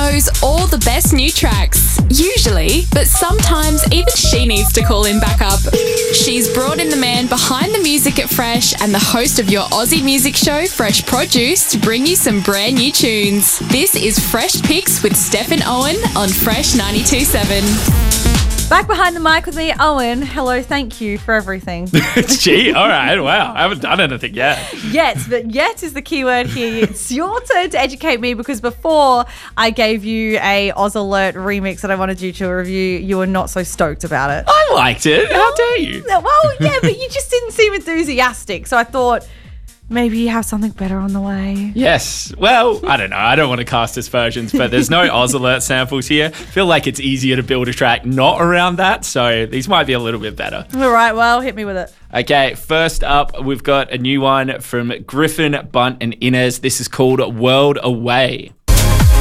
knows all the best new tracks, usually, but sometimes even she needs to call in backup. She's brought in the man behind the music at Fresh and the host of your Aussie music show, Fresh Produce, to bring you some brand new tunes. This is Fresh Picks with Steph and Owen on Fresh 92.7. Back behind the mic with me, Owen. Hello, thank you for everything. Gee, all right, wow. I haven't done anything yet. Yet, but yet is the key word here. It's your turn to educate me, because before I gave you a Oz Alert remix that I wanted you to review, you were not so stoked about it. I liked it. How dare you? Well, yeah, but you just didn't seem enthusiastic. So I thought maybe you have something better on the way. Yes. Well, I don't know. I don't want to cast aspersions, but there's no Oz Alert samples here. I feel like it's easier to build a track not around that, so these might be a little bit better. All right, well, hit me with it. Okay, first up, we've got a new one from Griffin, Bunt and Inez. This is called World Away.